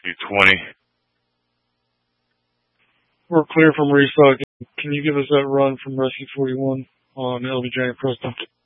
Rescue 20. We're clear from restock. Can you give us that run from Rescue 41 on LBJ and Preston?